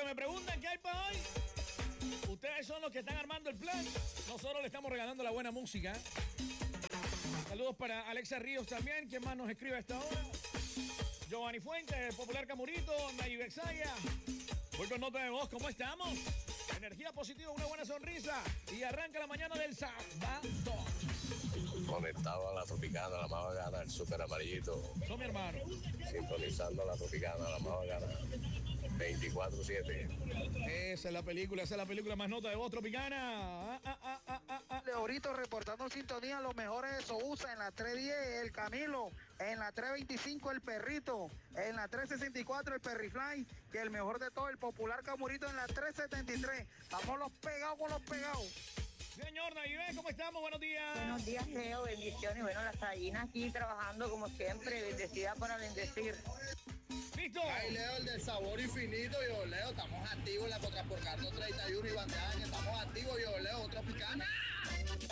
me preguntan qué hay para hoy, ustedes son los que están armando el plan. Nosotros le estamos regalando la buena música. Saludos para Alexa Ríos también, quien más nos escribe a esta hora. Giovanni Fuentes, Popular Camurito, Nayib Exaya. Voy con nota de voz, ¿cómo estamos? Energía positiva, una buena sonrisa. Y arranca la mañana del sábado. Conectado a la Tropicana, la más bacana, el súper amarillito. Son mi hermano. Sintonizando a la Tropicana, la más bacana. 24/7. Esa es la película más nota de voz Tropicana. Leorito reportando sintonía, los mejores de Sousa en la 310, el Camilo, en la 325 el Perrito, en la 364 el Perrifly, y el mejor de todo, el Popular Camurito en la 373. Estamos los pegados con los pegados. Señor Nayibé, ¿cómo estamos? Buenos días. Buenos días, Leo, bendiciones. Bueno, las gallinas aquí trabajando como siempre, bendecida para bendecir. ¿Listo? Ay, Leo, el del sabor infinito. Yo, Leo, estamos activos en la Contraporcando 31 y Bandeaña. Estamos activos